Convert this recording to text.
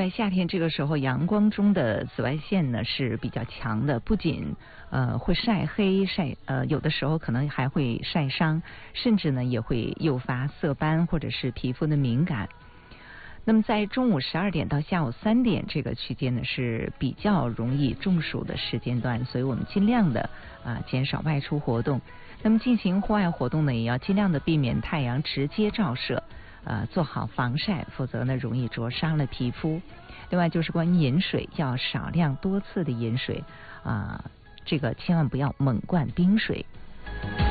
外，夏天这个时候阳光中的紫外线呢是比较强的，不仅会晒黑有的时候可能还会晒伤，甚至呢也会诱发色斑或者是皮肤的敏感。那么在中午12点到下午3点这个区间呢是比较容易中暑的时间段，所以我们尽量的减少外出活动。那么进行户外活动呢，也要尽量的避免太阳直接照射，做好防晒，否则呢容易灼伤了皮肤。另外就是关于饮水，要少量多次的饮水，这个千万不要猛灌冰水。